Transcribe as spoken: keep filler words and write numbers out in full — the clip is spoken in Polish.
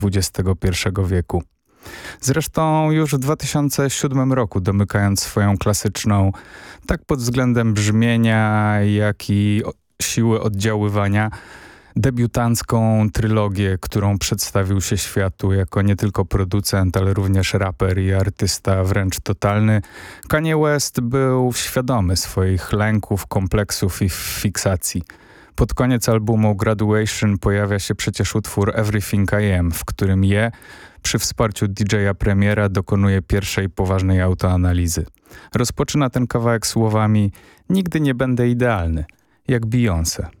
dwudziestego pierwszego wieku. Zresztą już w dwa tysiące siódmym roku, domykając swoją klasyczną, tak pod względem brzmienia, jak i siły oddziaływania, debiutancką trylogię, którą przedstawił się światu jako nie tylko producent, ale również raper i artysta wręcz totalny, Kanye West był świadomy swoich lęków, kompleksów i fiksacji. Pod koniec albumu Graduation pojawia się przecież utwór Everything I Am, w którym je przy wsparciu D J Premiera dokonuje pierwszej poważnej autoanalizy. Rozpoczyna ten kawałek słowami: nigdy nie będę idealny, jak Beyoncé.